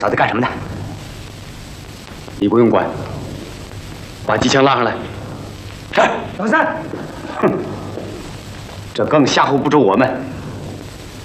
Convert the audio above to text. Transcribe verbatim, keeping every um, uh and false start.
小子干什么呢？你不用管，把机枪拉上来。是，老三。哼，这更吓唬不住我们。